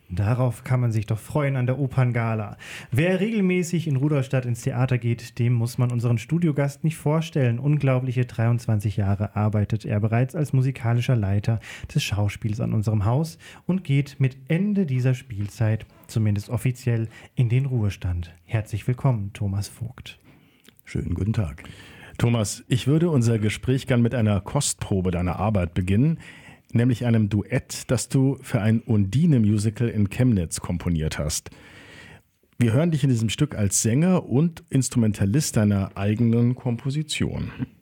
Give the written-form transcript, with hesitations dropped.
Darauf kann man sich doch freuen an der Operngala. Wer regelmäßig in Rudolstadt ins Theater geht, dem muss man unseren Studiogast nicht vorstellen. Unglaubliche 23 Jahre arbeitet er bereits als musikalischer Leiter des Schauspiels an unserem Haus und geht mit Ende dieser Spielzeit, zumindest offiziell, in den Ruhestand. Herzlich willkommen, Thomas Vogt. Schönen guten Tag. Thomas, ich würde unser Gespräch gern mit einer Kostprobe deiner Arbeit beginnen, nämlich einem Duett, das du für ein Undine-Musical in Chemnitz komponiert hast. Wir hören dich in diesem Stück als Sänger und Instrumentalist deiner eigenen Komposition.